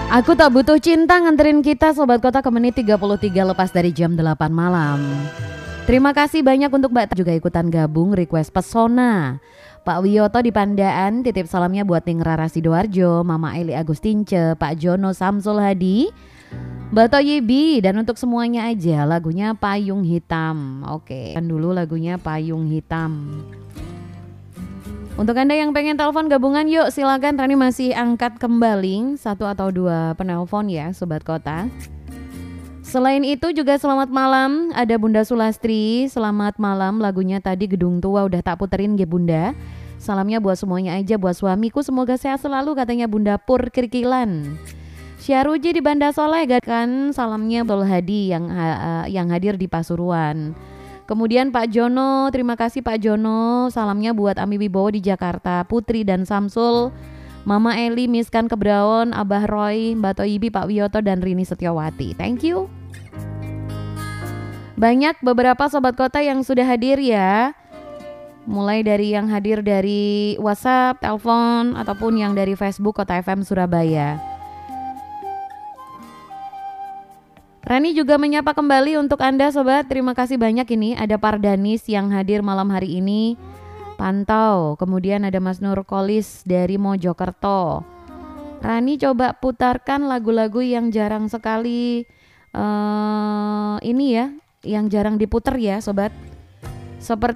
Aku tak butuh cinta nganterin kita Sobat Kota ke menit 33 lepas dari jam 8 malam. Terima kasih banyak untuk Mbak juga ikutan gabung request pesona. Pak Wiyoto di Pandaan titip salamnya buat Ning Rara Sidoarjo, Mama Eli Agustince, Pak Jono Samsul Hadi, Mbak Toyibi, dan untuk semuanya aja lagunya Payung Hitam. Oke, kan dulu lagunya Payung Hitam. Untuk Anda yang pengen telepon gabungan yuk silakan, Rani masih angkat kembali 1 atau 2 penelpon ya Sobat Kota. Selain itu juga selamat malam ada Bunda Sulastri, selamat malam, lagunya tadi Gedung Tua udah tak puterin ya Bunda. Salamnya buat semuanya aja, buat suamiku semoga sehat selalu katanya Bunda Pur Kirkilan. Syaruji di Banda Soleh kan salamnya Betul Hadi yang hadir di Pasuruan. Kemudian Pak Jono, terima kasih Pak Jono, salamnya buat Ami Wibowo di Jakarta, Putri dan Samsul, Mama Eli, Miskan Kebraon, Abah Roy, Mbak Toyibi, Pak Wiyoto dan Rini Setiawati. Thank you. Banyak beberapa Sobat Kota yang sudah hadir ya. Mulai dari yang hadir dari WhatsApp, telepon, ataupun yang dari Facebook Kota FM Surabaya. Rani juga menyapa kembali untuk Anda Sobat. Terima kasih banyak ini. Ada Pardanis yang hadir malam hari ini. Pantau. Kemudian ada Mas Nur Kolis dari Mojokerto. Rani coba putarkan lagu-lagu yang jarang sekali ini ya, yang jarang diputer ya Sobat. Seperti